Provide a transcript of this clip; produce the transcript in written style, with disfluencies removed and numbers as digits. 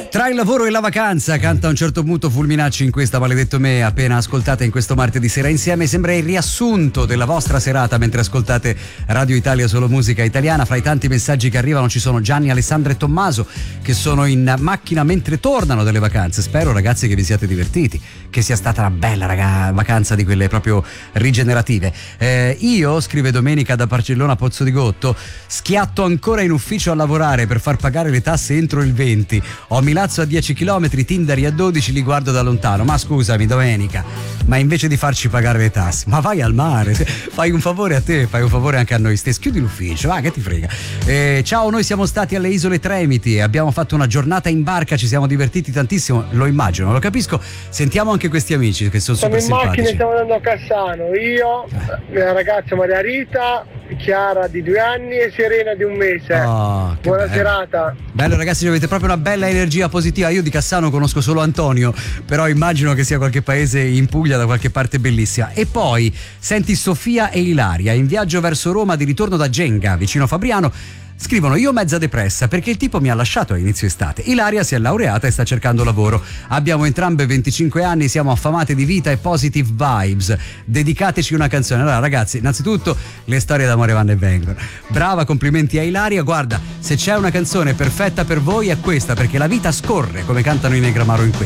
Tra il lavoro e la vacanza, canta a un certo punto Fulminacci in questa Maledetto Me, appena ascoltate in questo martedì sera insieme. Sembra il riassunto della vostra serata mentre ascoltate Radio Italia, solo musica italiana. Fra i tanti messaggi che arrivano ci sono Gianni, Alessandro e Tommaso che sono in macchina mentre tornano dalle vacanze. Spero, ragazzi, che vi siate divertiti, che sia stata una bella vacanza di quelle proprio rigenerative. Io, scrive Domenica da Barcellona Pozzo di Gotto, schiatto ancora in ufficio a lavorare per far pagare le tasse entro il 20. Ho Milazzo a 10 km, Tindari a 12, li guardo da lontano. Ma scusami Domenica, ma invece di farci pagare le tasse, ma vai al mare, fai un favore a te, fai un favore anche a noi stessi, chiudi l'ufficio, che ti frega. Ciao, noi siamo stati alle Isole Tremiti e abbiamo fatto una giornata in barca, ci siamo divertiti tantissimo, lo immagino, lo capisco. Sentiamo anche questi amici che sono super simpatici. Siamo in macchina, stiamo andando a Cassano, io, la ragazza Maria Rita, Chiara di 2 anni e Serena di 1 mese. Buona serata. Bello ragazzi, avete proprio una bella energia positiva. Io di Cassano conosco solo Antonio, però immagino che sia qualche paese in Puglia, da qualche parte bellissima. E poi senti Sofia e Ilaria in viaggio verso Roma di ritorno da Genga, vicino Fabriano. Scrivono: io mezza depressa perché il tipo mi ha lasciato a inizio estate. Ilaria si è laureata e sta cercando lavoro. Abbiamo entrambe 25 anni, siamo affamate di vita e positive vibes. Dedicateci una canzone. Allora ragazzi, innanzitutto le storie d'amore vanno e vengono. Brava, complimenti a Ilaria. Guarda, se c'è una canzone perfetta per voi è questa, perché la vita scorre, come cantano i Negramaro in questo.